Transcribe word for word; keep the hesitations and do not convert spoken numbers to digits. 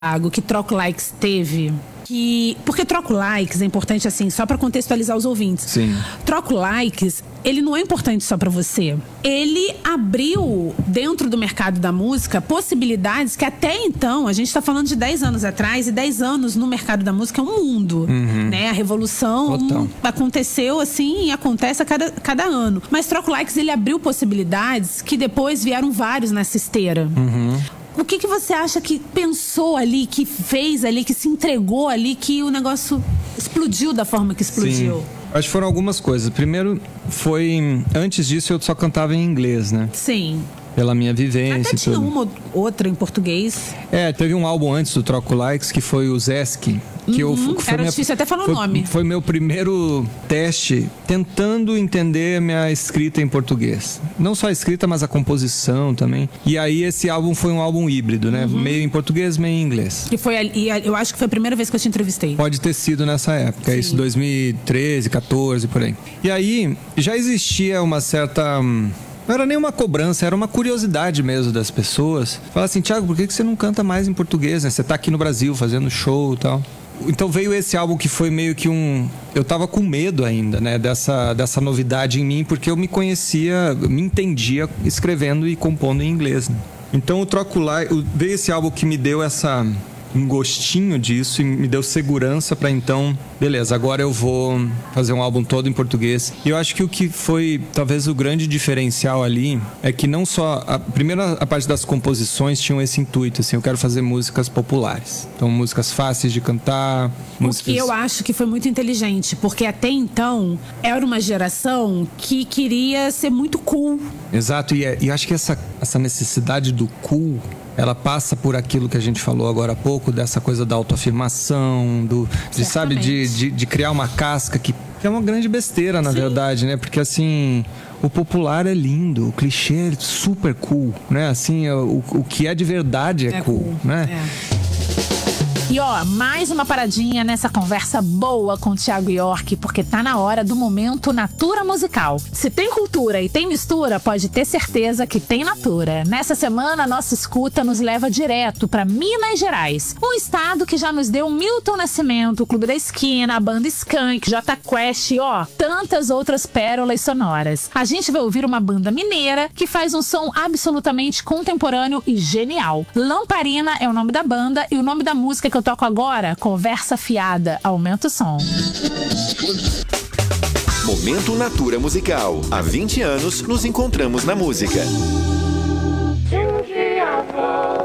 que Troco Likes teve? Que, porque Troco Likes é importante, assim, só pra contextualizar os ouvintes. Sim. Troco Likes, ele não é importante só pra você. Ele abriu, dentro do mercado da música, possibilidades que até então, a gente tá falando de dez anos atrás, e dez anos no mercado da música é um mundo. Uhum. Né? A revolução um, aconteceu assim e acontece a cada, cada ano. Mas Troco Likes, ele abriu possibilidades que depois vieram vários nessa esteira. Uhum. O que, que você acha que pensou ali, que fez ali, que se entregou ali, que o negócio explodiu da forma que explodiu? Sim. Acho que foram algumas coisas. Primeiro, foi... Antes disso, eu só cantava em inglês, né? Sim. Pela minha vivência. Até tinha tudo. uma ou outra em português. É, teve um álbum antes do Troco Likes, que foi o Zeski. Que uhum, eu, que foi era minha, difícil até falar foi, o nome. Foi meu primeiro teste tentando entender a minha escrita em português. Não só a escrita, mas a composição também. E aí esse álbum foi um álbum híbrido, né? Uhum. Meio em português, meio em inglês. E foi, e eu acho que foi a primeira vez que eu te entrevistei. Pode ter sido nessa época, Sim. isso, dois mil e treze, quatorze, por aí. E aí já existia uma certa... Não era nenhuma cobrança, era uma curiosidade mesmo das pessoas. Fala assim, Thiago, por que você não canta mais em português, né? Você tá aqui no Brasil fazendo show e tal. Então veio esse álbum que foi meio que um... Eu tava com medo ainda, né? Dessa, dessa novidade em mim, porque eu me conhecia, me entendia escrevendo e compondo em inglês, né? Então o Troco Likes... Veio esse álbum que me deu essa... um gostinho disso e me deu segurança pra então, beleza, agora eu vou fazer um álbum todo em português. E eu acho que o que foi talvez o grande diferencial ali é que não só a primeira a parte das composições tinham esse intuito, assim, eu quero fazer músicas populares, então músicas fáceis de cantar, músicas... O que eu acho que foi muito inteligente, porque até então era uma geração que queria ser muito cool. Exato, e, é, e acho que essa, essa necessidade do cool, ela passa por aquilo que a gente falou agora há pouco, dessa coisa da autoafirmação, do, de, sabe, de, de, de criar uma casca que, que é uma grande besteira, na Sim. verdade, né? Porque, assim, o popular é lindo, o clichê é super cool, né? Assim, o, o que é de verdade é, é cool, cool, né? É. E ó, mais uma paradinha nessa conversa boa com o Thiago York, porque tá na hora do momento Natura Musical. Se tem cultura e tem mistura, pode ter certeza que tem Natura. Nessa semana, a nossa escuta nos leva direto pra Minas Gerais, um estado que já nos deu Milton Nascimento, o Clube da Esquina, a banda Skank, Jota Quest e ó, tantas outras pérolas sonoras. A gente vai ouvir uma banda mineira que faz um som absolutamente contemporâneo e genial. Lamparina é o nome da banda e o nome da música que eu toco agora, Conversa Fiada. Aumenta o som. Momento Natura Musical. Há vinte anos nos encontramos na música. Se um dia for